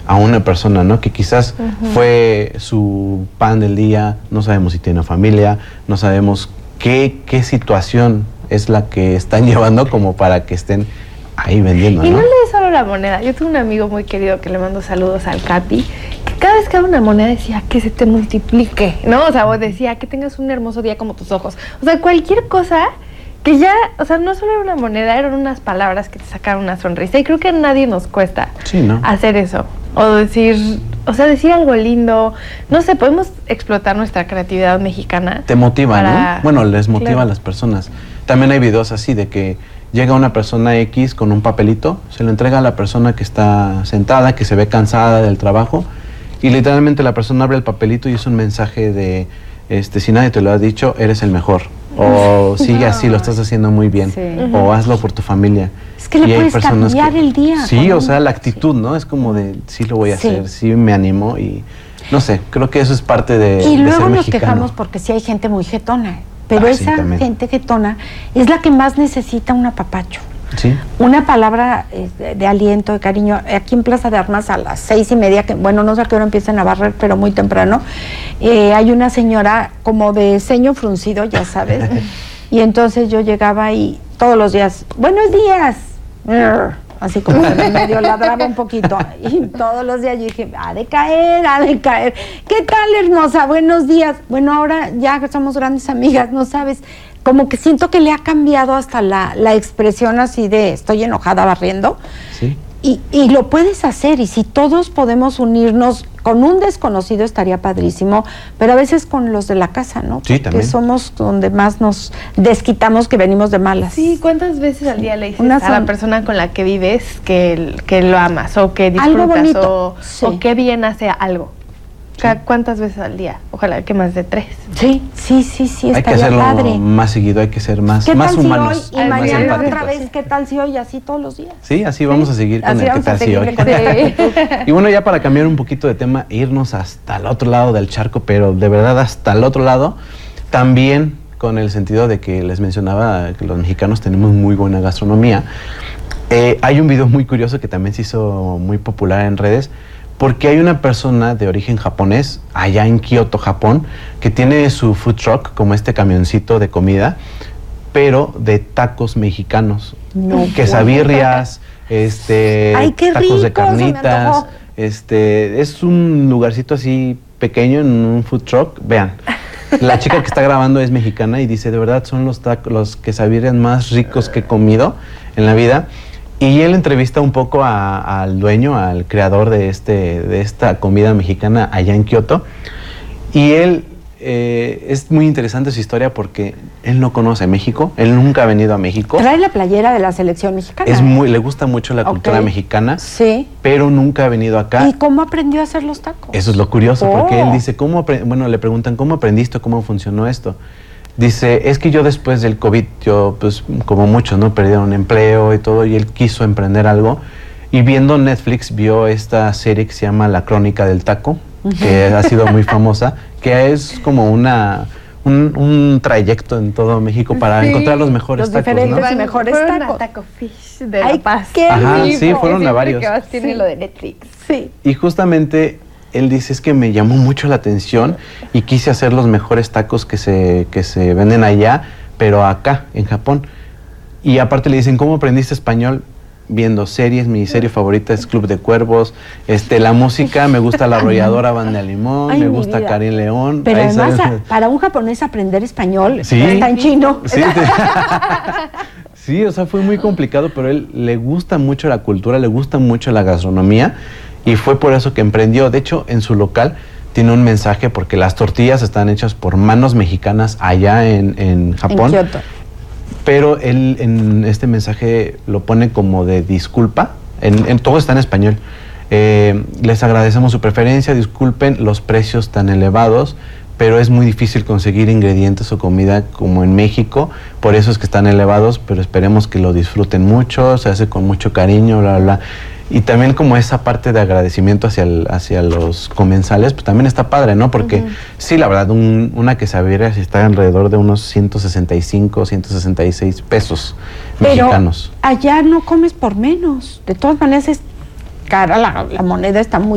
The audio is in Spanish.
a una persona, ¿no? Que quizás fue su pan del día, no sabemos si tiene familia, no sabemos qué situación es la que están llevando como para que estén ahí vendiendo, ¿no? Y no le des solo la moneda. Yo tengo un amigo muy querido que le mando saludos al Capi, que cada vez que hago una moneda decía que se te multiplique, ¿no? O sea, vos decía que tengas un hermoso día como tus ojos. O sea, cualquier cosa que ya, o sea, no solo era una moneda, eran unas palabras que te sacaron una sonrisa. Y creo que a nadie nos cuesta hacer eso. O decir, o sea, decir algo lindo. No sé, podemos explotar nuestra creatividad mexicana. Te motiva, ¿no? Bueno, les motiva a las personas. También hay videos así de que llega una persona X con un papelito, se lo entrega a la persona que está sentada, que se ve cansada del trabajo, y literalmente la persona abre el papelito y es un mensaje de, si nadie te lo ha dicho, eres el mejor. O sigue así, lo estás haciendo muy bien. Sí. O hazlo por tu familia. Es que le puedes cambiar el día. Sí, o sea, la actitud, ¿no? Es como de, sí lo voy a hacer, sí me animo y, no sé, creo que eso es parte de Y luego de ser nos mexicano. quejamos porque sí hay gente muy jetona. Pero esa gente jetona es la que más necesita un apapacho. Sí. Una palabra de aliento, de cariño. Aquí en Plaza de Armas a las 6:30, que bueno, no sé a qué hora empiezan a barrer, pero muy temprano, hay una señora como de ceño fruncido, ya sabes, y entonces yo llegaba y todos los días, buenos días, así como de medio ladraba un poquito, y todos los días yo dije, ha de caer, ¿qué tal, hermosa? Buenos días. Bueno, ahora ya somos grandes amigas, no sabes, como que siento que le ha cambiado hasta la expresión así de estoy enojada barriendo. Sí. Y lo puedes hacer, y si todos podemos unirnos con un desconocido estaría padrísimo, pero a veces con los de la casa, ¿no? Sí, también. Que somos donde más nos desquitamos que venimos de malas. Sí, ¿cuántas veces al día le dices a la persona con la que vives que lo amas o que disfrutas algo bonito, o que bien hace algo? ¿Cuántas veces al día? Ojalá que más de 3. Sí, hay que hacerlo más seguido, hay que ser más humanos. Hoy y mañana otra vez, ¿qué tal si hoy? Así todos los días. Sí, así vamos a seguir con el ¿qué tal si hoy? Y bueno, ya para cambiar un poquito de tema, irnos hasta el otro lado del charco, pero de verdad hasta el otro lado, también con el sentido de que les mencionaba que los mexicanos tenemos muy buena gastronomía. Hay un video muy curioso que también se hizo muy popular en redes, porque hay una persona de origen japonés, allá en Kioto, Japón, que tiene su food truck, como este camioncito de comida, pero de tacos mexicanos. Quesabirrias, ¡ay, qué tacos rico! de carnitas. Es un lugarcito así pequeño en un food truck. Vean, la chica que está grabando es mexicana y dice, de verdad son los quesabirrias más ricos que he comido en la vida. Y él entrevista un poco al dueño, al creador de esta comida mexicana allá en Kioto. Y él, es muy interesante su historia porque él no conoce México, él nunca ha venido a México. Trae la playera de la selección mexicana. Le gusta mucho la cultura mexicana, pero nunca ha venido acá. ¿Y cómo aprendió a hacer los tacos? Eso es lo curioso, porque él dice, le preguntan, ¿cómo aprendiste? ¿Cómo funcionó esto? Dice, es que yo después del COVID, pues como muchos, ¿no? Perdieron empleo y todo, y él quiso emprender algo. Y viendo Netflix, vio esta serie que se llama La Crónica del Taco, que ha sido muy famosa, que es como un trayecto en todo México para encontrar los mejores tacos, diferentes ¿no? y mejores tacos. Taco Fish de La Paz. Sí, fueron a varios. Que más tiene lo de Netflix. Sí. Y justamente él dice, es que me llamó mucho la atención y quise hacer los mejores tacos que se venden allá, pero acá, en Japón. Y aparte le dicen, ¿cómo aprendiste español? Viendo series, mi serie favorita es Club de Cuervos, la música, me gusta La Arrolladora Banda de Limón, me gusta Karim León. Pero además, para un japonés aprender español ¿sí? Está en chino. Sí, sí, o sea, fue muy complicado, pero él le gusta mucho la cultura, le gusta mucho la gastronomía, y fue por eso que emprendió. De hecho, en su local tiene un mensaje, porque las tortillas están hechas por manos mexicanas allá en Japón. En Kioto. Pero él en este mensaje lo pone como de disculpa, todo está en español. Les agradecemos su preferencia, disculpen los precios tan elevados, pero es muy difícil conseguir ingredientes o comida como en México, por eso es que están elevados, pero esperemos que lo disfruten mucho, se hace con mucho cariño, bla, bla, bla. Y también como esa parte de agradecimiento hacia los comensales, pues también está padre, ¿no? Porque sí, la verdad, una quesabirria está alrededor de unos 165, 166 pesos mexicanos. Allá no comes por menos. De todas maneras es cara, la moneda está muy